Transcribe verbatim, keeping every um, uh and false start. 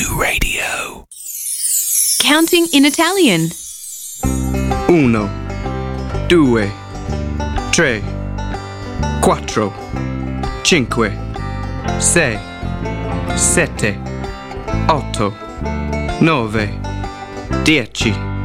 Radio. Counting in Italian. Uno, due, tre, quattro, cinque, sei, sette, otto, nove, dieci.